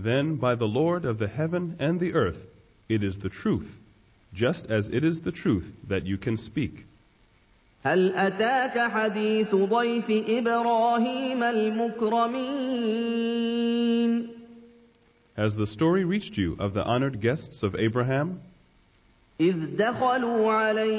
Then by the Lord of the heaven and the earth, it is the truth, just as it is the truth that you can speak. هل أتاك حديث ضيف إبراهيم المكرمين Has the story reached you of the honored guests of Abraham? إذ دخلوا عليه